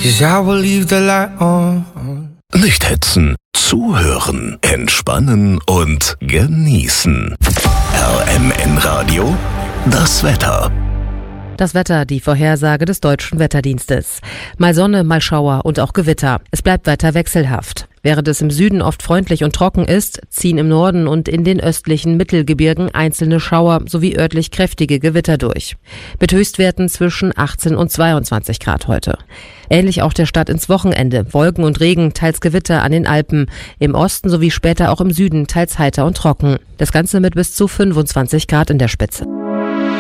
'cause I will leave the light on. Nicht hetzen, zuhören, entspannen und genießen. RMN Radio, das Wetter. Das Wetter, die Vorhersage des Deutschen Wetterdienstes. Mal Sonne, mal Schauer und auch Gewitter. Es bleibt weiter wechselhaft. Während es im Süden oft freundlich und trocken ist, ziehen im Norden und in den östlichen Mittelgebirgen einzelne Schauer sowie örtlich kräftige Gewitter durch. Mit Höchstwerten zwischen 18 und 22 Grad heute. Ähnlich auch der Start ins Wochenende. Wolken und Regen, teils Gewitter an den Alpen. Im Osten sowie später auch im Süden teils heiter und trocken. Das Ganze mit bis zu 25 Grad in der Spitze.